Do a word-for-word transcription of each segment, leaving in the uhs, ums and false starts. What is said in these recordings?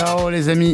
Ciao les amis.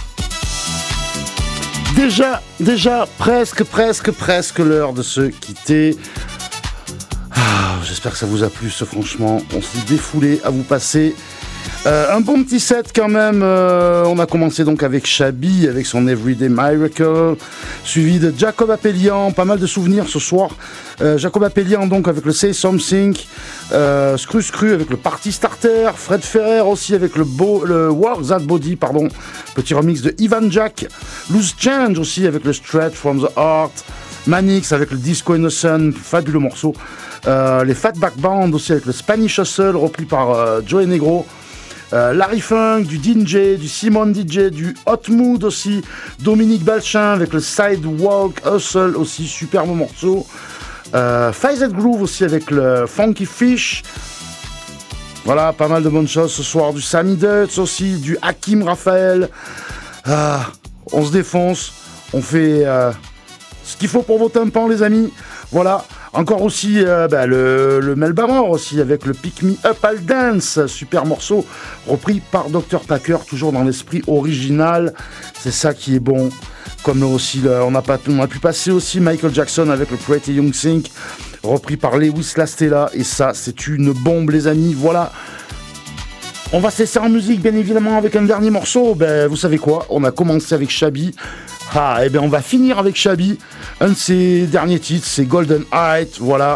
Déjà, déjà, presque, presque, presque l'heure de se quitter. Ah, j'espère que ça vous a plu, ce, franchement. On s'est défoulé à vous passer euh, un bon petit set quand même. Euh, on a commencé donc avec Shabby, avec son Everyday Miracle, suivi de Jacob Appelian. Pas mal de souvenirs ce soir. Euh, Jacob Appelian donc avec le Say Something, euh, Scru Scru avec le Party Starter, Fred Ferrer aussi avec le, Bo- le Work That Body, pardon, petit remix de Ivan Jack, Loose Change aussi avec le Straight From The Heart, Manix avec le Disco Innocent, fabuleux morceau, euh, les Fatback Band aussi avec le Spanish Hustle repris par euh, Joey Negro, Euh, Larry Funk, du D J, du Simon D J, du Hot Mood aussi, Dominique Balchin avec le Sidewalk Hustle aussi, superbe morceau. Euh, Fazed Groove aussi avec le Funky Fish. Voilà, pas mal de bonnes choses ce soir. Du Sammy Dutz aussi, du Hakim Raphaël. Ah, on se défonce, on fait euh, ce qu'il faut pour vos tympans les amis. Voilà. Encore aussi euh, bah, le, le Melba Moore aussi avec le Pick Me Up I'll Dance, super morceau repris par docteur Packer, toujours dans l'esprit original, c'est ça qui est bon. Comme aussi, le, on, a pas, on a pu passer aussi Michael Jackson avec le Pretty Young Thing, repris par Lewis Lastella, et ça c'est une bombe les amis, voilà. On va cesser en musique bien évidemment avec un dernier morceau, ben vous savez quoi, on a commencé avec Shabby. Ah, et bien on va finir avec Shabby. Un de ses derniers titres, c'est Golden Height, voilà.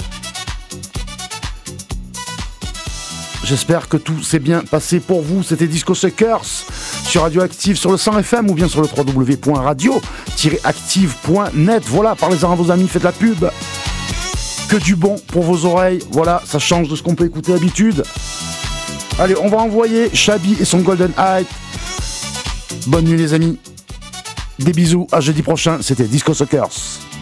J'espère que tout s'est bien passé pour vous. C'était Disco Suckers sur Radioactive sur le cent F M ou bien sur le w w w point radio tiret active point net. Voilà, parlez-en à vos amis, faites la pub. Que du bon pour vos oreilles. Voilà, ça change de ce qu'on peut écouter d'habitude. Allez, on va envoyer Shabby et son Golden Height. Bonne nuit les amis. Des bisous, à jeudi prochain, c'était Disco Suckers.